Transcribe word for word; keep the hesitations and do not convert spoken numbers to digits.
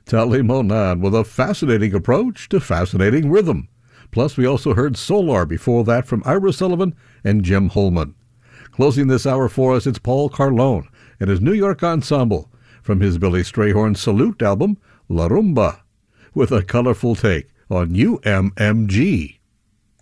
Tali Monan with a fascinating approach to fascinating rhythm. Plus, we also heard Solar before that from Ira Sullivan and Jim Holman. Closing this hour for us, it's Paul Carlone and his New York Ensemble from his Billy Strayhorn Salute album, La Rumba, with a colorful take on U M M G.